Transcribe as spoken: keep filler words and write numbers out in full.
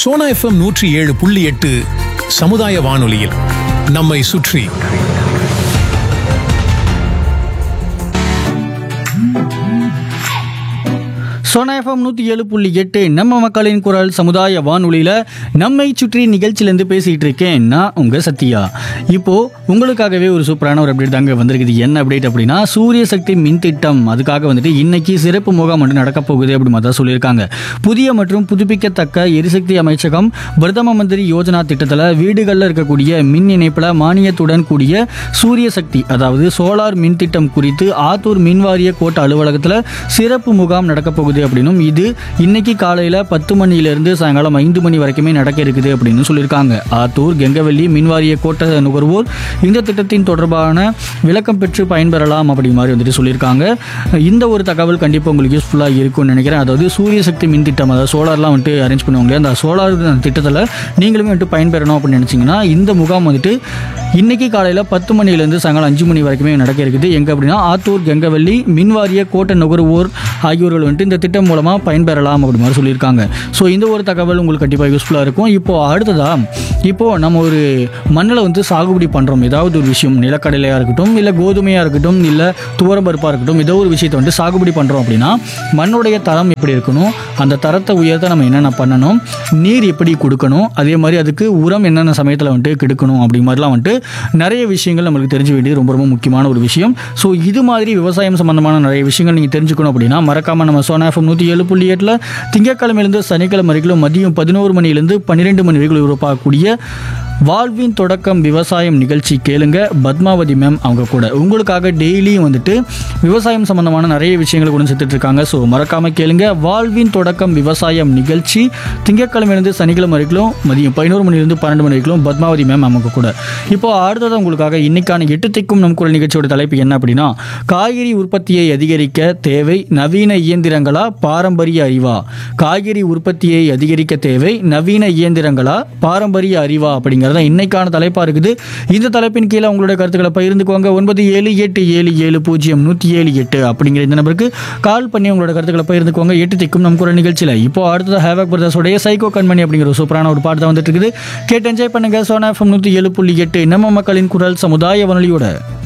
Sona FM நூற்றி ஏழு புள்ளி எட்டு சமுதாய வானொலியில் நம்மை சுற்றி. சோனா எஃப்எம் நூற்றி ஏழு புள்ளி எட்டு நம்ம மக்களின் குரல் சமுதாய வானொலியில் நம்மை சுற்றி நிகழ்ச்சியிலேருந்து பேசிகிட்டு இருக்கேன் நான் உங்கள் சத்யா. இப்போது உங்களுக்காகவே ஒரு சூப்பரான ஒரு அப்டேட் தாங்க வந்திருக்குது. என்ன அப்டேட் அப்படின்னா, சூரிய சக்தி மின் திட்டம் அதுக்காக வந்துட்டு இன்னைக்கு சிறப்பு முகாம் வந்து நடக்க போகுது அப்படி மாதிரி சொல்லியிருக்காங்க. புதிய மற்றும் புதுப்பிக்கத்தக்க எரிசக்தி அமைச்சகம் பிரதம மந்திரி யோஜனா திட்டத்தில் வீடுகளில் இருக்கக்கூடிய மின் இணைப்பில் மானியத்துடன் கூடிய சூரிய சக்தி அதாவது சோலார் மின் திட்டம் குறித்து ஆத்தூர் மின்வாரிய கோட்ட அலுவலகத்தில் சிறப்பு முகாம் நடக்க போகுது அப்படின்னும் இது இன்னைக்கு காலையில் பத்து மணியிலிருந்து சாயங்காலம் ஐந்து மணி வரைக்குமே நடக்க இருக்குது அப்படின்னு சொல்லியிருக்காங்க. ஆத்தூர் கெங்கவல்லி மின்வாரிய கோட்ட நுகர்வோர் இந்த திட்டத்தின் தொடர்பான விளக்கம் பெற்று பயன்பெறலாம் அப்படி மாதிரி வந்துட்டு சொல்லியிருக்காங்க. இந்த ஒரு தகவல் கண்டிப்பாக உங்களுக்கு யூஸ்ஃபுல்லாக இருக்கும்னு நினைக்கிறேன். அதாவது சூரிய சக்தி மின் திட்டம், அதாவது சோலார்லாம் வந்துட்டு அரேஞ்ச் பண்ணுவாங்க. அந்த சோலார் திட்டத்தில் நீங்களுமே வந்துட்டு பயன்பெறணும் அப்படின்னு நினச்சிங்கன்னா இந்த முகாம் வந்துட்டு இன்னைக்கு காலையில் பத்து மணிலேருந்து சாயங்காலம் அஞ்சு மணி வரைக்குமே நடக்க இருக்குது. எங்கே அப்படின்னா ஆத்தூர் கெங்கவல்லி மின்வாரிய கோட்ட நுகர்வோர் ஆகியோர்கள் வந்துட்டு இந்த திட்டம் மூலமாக பயன்பெறலாம் அப்படி மாதிரி சொல்லியிருக்காங்க. ஸோ இந்த ஒரு தகவல் உங்களுக்கு கண்டிப்பாக யூஸ்ஃபுல்லாக இருக்கும். இப்போது அடுத்ததாக இப்போது நம்ம ஒரு மண்ணில் வந்து சாகுபடி பண்ணுறோம். ஏதாவது ஒரு விஷயம், நிலக்கடலையாக இருக்கட்டும், இல்லை கோதுமையாக இருக்கட்டும், இல்லை துவரம்பருப்பாக இருக்கட்டும், ஏதோ ஒரு விஷயத்தை வந்து சாகுபடி பண்ணுறோம் அப்படின்னா மண்ணுடைய தரம் எப்படி இருக்கணும், அந்த தரத்தை உயர்த்த நம்ம என்னென்ன பண்ணணும், நீர் எப்படி கொடுக்கணும், அதே மாதிரி அதுக்கு உரம் என்னென்ன சமயத்தில் வந்துட்டு கெடுக்கணும் அப்படி மாதிரிலாம் வந்துட்டு நிறைய விஷயங்கள் நம்மளுக்கு தெரிஞ்ச வேண்டியது ரொம்ப ரொம்ப முக்கியமான ஒரு விஷயம். ஸோ இது மாதிரி விவசாயம் சம்பந்தமான நிறைய விஷயங்கள் நீங்கள் தெரிஞ்சுக்கணும் அப்படின்னா மறக்காமல் நம்ம சோனா எஃப்எம் நூற்றி ஏழு புள்ளி எட்டில் திங்கட்கிழமையிலிருந்து சனிக்கிழமை வரைக்கும் மதியம் பதினோரு மணியிலிருந்து பன்னிரெண்டு மணி வரைக்கும் உருவாக்கக்கூடிய வாழ்வின் தொடக்கம் விவசாயம் நிகழ்ச்சி கேளுங்க. பத்மாவதி மேம் அவங்க கூட உங்களுக்காக டெய்லியும் வந்துட்டு விவசாயம் சம்பந்தமான நிறைய விஷயங்களை கொண்டு சேர்த்துட்டு இருக்காங்க. ஸோ மறக்காம கேளுங்க. வாழ்வின் தொடக்கம் விவசாயம் நிகழ்ச்சி திங்கட்கிழமையிலிருந்து சனிக்கிழமை வரைக்கும் மதியம் பதினோரு மணிலிருந்து பன்னெண்டு மணி வரைக்கும் பத்மாவதி மேம் அவங்க கூட. இப்போ அடுத்தது உங்களுக்காக இன்னைக்கான எட்டு திக்கும் நம் குரல் நிகழ்ச்சியோட தலைப்பு என்ன அப்படின்னா, காய்கறி உற்பத்தியை அதிகரிக்க தேவை நவீன இயந்திரங்களா பாரம்பரிய அறிவா? காய்கறி உற்பத்தியை அதிகரிக்க தேவை நவீன இயந்திரங்களா பாரம்பரிய அறிவா அப்படிங்கிற இன்னைக்கான தலைப்பா இருக்குது. இந்த தலைப்பின் கீழே உங்களுடைய கருத்துக்களை பகிர்ந்துக்குவாங்க. ஒன்பது ஏழு எட்டு ஏழு ஏழு பூஜ்ஜியம் நூற்றி ஏழு எட்டு அப்படிங்கிற இந்த நம்பருக்கு கால் பண்ணி உங்களோட கருத்துக்களை பகிர்ந்துக்குவாங்க. எட்டு திக்கும் நம் குரல் நிகழ்ச்சியில் இப்போ அடுத்தது ஹேவாக் பிரதர்ஸோடைய சைக்கோ கண்மணி அப்படிங்கிற ஒரு சூப்பரான ஒரு பாட்டு தான் வந்துட்டு இருக்குது. கேட்டு என்ஜாய் பண்ணுங்க. சோனா எஃப்எம் நூற்றி ஏழு புள்ளி எட்டு நம்ம மக்களின் குரல் சமுதாய வானொலியோட.